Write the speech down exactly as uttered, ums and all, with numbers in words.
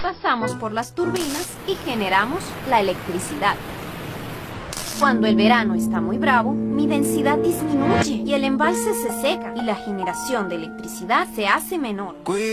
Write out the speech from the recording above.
pasamos por las turbinas y generamos la electricidad. Cuando el verano está muy bravo, mi densidad disminuye y el embalse se seca y la generación de electricidad se hace menor.